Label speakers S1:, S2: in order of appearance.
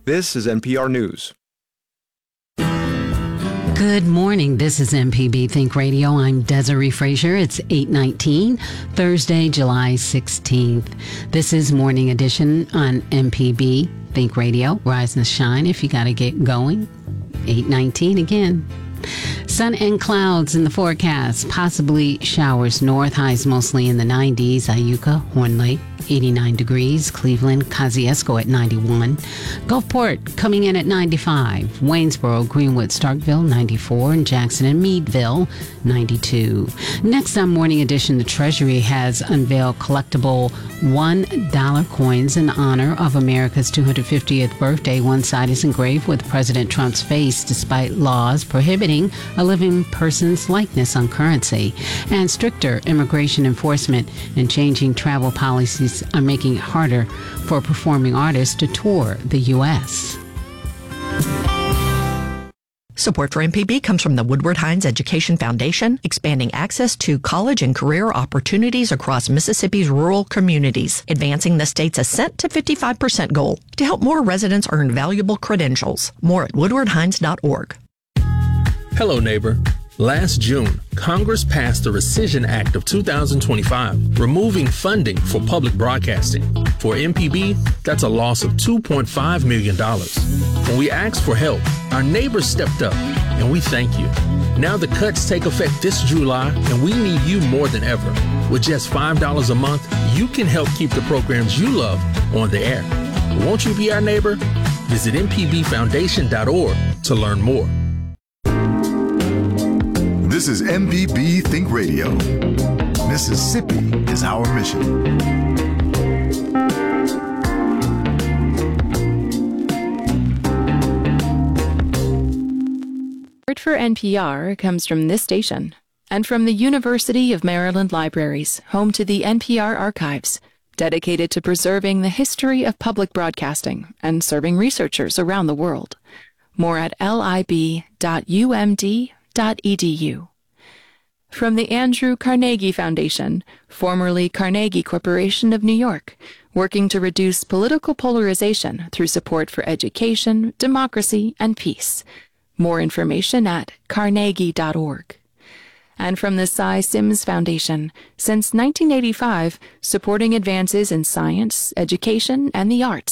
S1: This is NPR News.
S2: Good morning. This is MPB Think Radio. I'm Desiree Frazier. It's 8:19, Thursday, July 16th. This is Morning Edition on MPB Think Radio. Rise and shine if you got to get going. 8:19 again. Sun and clouds in the forecast. Possibly showers north. Highs mostly in the 90s. Iuka, Horn Lake, 89 degrees. Cleveland, Kosciuszko at 91. Gulfport coming in at 95. Waynesboro, Greenwood, Starkville, 94. And Jackson and Meadville, 92. Next on Morning Edition, the Treasury has unveiled collectible $1 coins in honor of America's 250th birthday. One side is engraved with President Trump's face despite laws prohibiting a living person's likeness on currency. And stricter immigration enforcement and changing travel policies are making it harder for performing artists to tour the U.S.
S3: Support for MPB comes from the Woodward Hines Education Foundation, expanding access to college and career opportunities across Mississippi's rural communities, advancing the state's ascent to 55% goal to help more residents earn valuable credentials. More at woodwardhines.org.
S4: Hello, neighbor. Last June, Congress passed the Rescission Act of 2025, removing funding for public broadcasting. For MPB, that's a loss of $2.5 million. When we asked for help, our neighbors stepped up, and we thank you. Now the cuts take effect this July, and we need you more than ever. With just $5 a month, you can help keep the programs you love on the air. Won't you be our neighbor? Visit mpbfoundation.org to learn more.
S5: This is MPB Think Radio. Mississippi is our mission.
S6: Support for NPR comes from this station and from the University of Maryland Libraries, home to the NPR Archives, dedicated to preserving the history of public broadcasting and serving researchers around the world. More at lib.umd.edu. From the Andrew Carnegie Foundation, formerly Carnegie Corporation of New York, working to reduce political polarization through support for education, democracy, and peace. More information at carnegie.org. And from the Cy Sims Foundation, since 1985, supporting advances in science, education, and the arts.